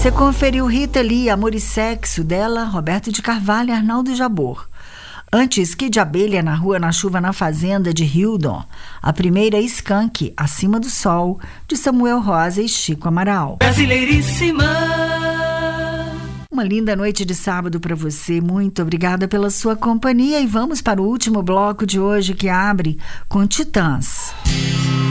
Você conferiu Rita Lee, Amor e Sexo, dela, Roberto de Carvalho e Arnaldo Jabor. Antes, Kid Abelha, Na Rua, na Chuva, na Fazenda, de Hildon. A primeira, Skank, Acima do Sol, de Samuel Rosa e Chico Amaral. Brasileiríssima. Uma linda noite de sábado para você. Muito obrigada pela sua companhia. E vamos para o último bloco de hoje, que abre com Titãs.